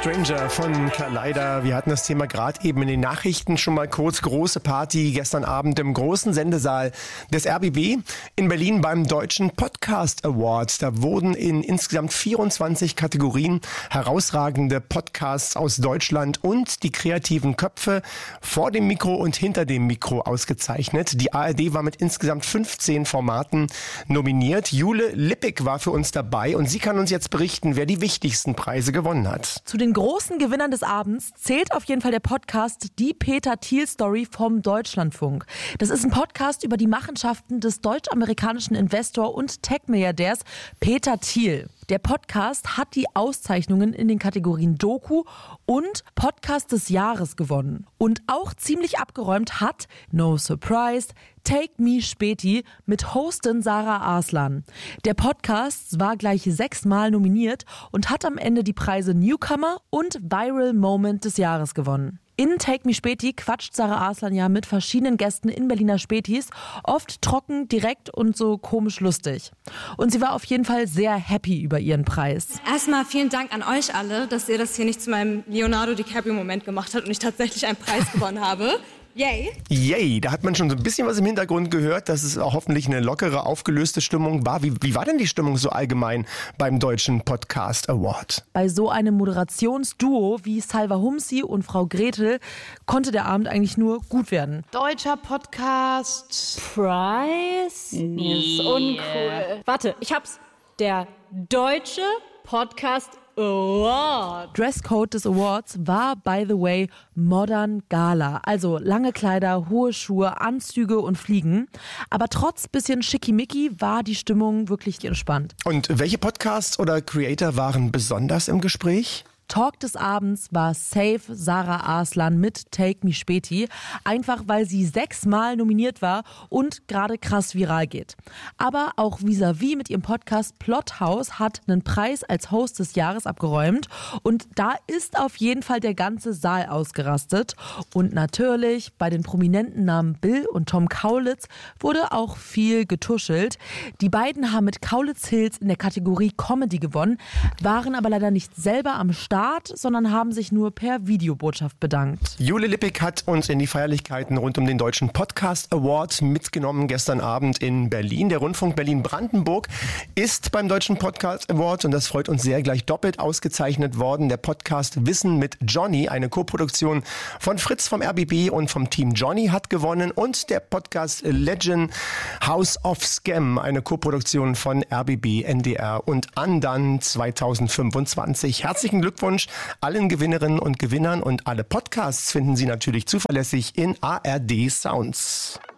Stranger von Kaleider. Wir hatten das Thema gerade eben in den Nachrichten schon mal kurz. Große Party gestern Abend im großen Sendesaal des RBB in Berlin beim Deutschen Podcast Award. Da wurden in insgesamt 24 Kategorien herausragende Podcasts aus Deutschland und die kreativen Köpfe vor dem Mikro und hinter dem Mikro ausgezeichnet. Die ARD war mit insgesamt 15 Formaten nominiert. Jule Lippig war für uns dabei und sie kann uns jetzt berichten, wer die wichtigsten Preise gewonnen hat. Zu den großen Gewinnern des Abends zählt auf jeden Fall der Podcast Die Peter Thiel Story vom Deutschlandfunk. Das ist ein Podcast über die Machenschaften des deutsch-amerikanischen Investor und Tech-Milliardärs Peter Thiel. Der Podcast hat die Auszeichnungen in den Kategorien Doku und Podcast des Jahres gewonnen. Und auch ziemlich abgeräumt hat, no surprise, Take Me Späti mit Hostin Sarah Arslan. Der Podcast war gleich 6-mal nominiert und hat am Ende die Preise Newcomer und Viral Moment des Jahres gewonnen. In Take Me Späti quatscht Sarah Arslan ja mit verschiedenen Gästen in Berliner Spätis, oft trocken, direkt und so komisch lustig. Und sie war auf jeden Fall sehr happy über ihren Preis. Erstmal vielen Dank an euch alle, dass ihr das hier nicht zu meinem Leonardo DiCaprio-Moment gemacht habt und ich tatsächlich einen Preis gewonnen habe. Yay! Yay, da hat man schon so ein bisschen was im Hintergrund gehört, dass es auch hoffentlich eine lockere, aufgelöste Stimmung war. Wie war denn die Stimmung so allgemein beim Deutschen Podcast Award? Bei so einem Moderationsduo wie Salva Humsi und Frau Gretel konnte der Abend eigentlich nur gut werden. Deutscher Podcast Preis? Nee, ist uncool. Warte, ich hab's. Der Deutsche Podcast Award. Dresscode des Awards war, by the way, Modern Gala. Also lange Kleider, hohe Schuhe, Anzüge und Fliegen. Aber trotz bisschen schickimicki war die Stimmung wirklich entspannt. Und welche Podcasts oder Creator waren besonders im Gespräch? Talk des Abends war safe Sarah Arslan mit Take Me Späti, einfach weil sie 6-mal nominiert war und gerade krass viral geht. Aber auch Vis-a-vis mit ihrem Podcast Plothouse hat einen Preis als Host des Jahres abgeräumt und da ist auf jeden Fall der ganze Saal ausgerastet. Und natürlich bei den prominenten Namen Bill und Tom Kaulitz wurde auch viel getuschelt. Die beiden haben mit Kaulitz Hills in der Kategorie Comedy gewonnen, waren aber leider nicht selber am Start, sondern haben sich nur per Videobotschaft bedankt. Jule Lippig hat uns in die Feierlichkeiten rund um den Deutschen Podcast Award mitgenommen gestern Abend in Berlin. Der Rundfunk Berlin-Brandenburg ist beim Deutschen Podcast Award und das freut uns sehr, gleich doppelt ausgezeichnet worden. Der Podcast Wissen mit Johnny, eine Koproduktion von Fritz vom RBB und vom Team Johnny, hat gewonnen und der Podcast Legend House of Scam, eine Koproduktion von RBB, NDR und Andan 2025. Herzlichen Glückwunsch allen Gewinnerinnen und Gewinnern und alle Podcasts finden Sie natürlich zuverlässig in ARD Sounds.